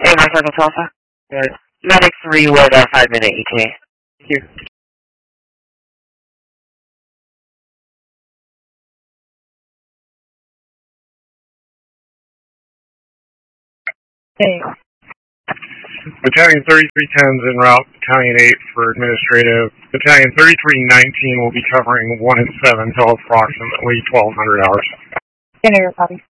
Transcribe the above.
Hey, my Circle Tulsa. Medic 3 with a 5-minute ETA. Thank you. Hey. Battalion 3310's en route, Battalion 8 for administrative. Battalion 3319 will be covering 1 and 7 until approximately 1200 hours. Generator copy.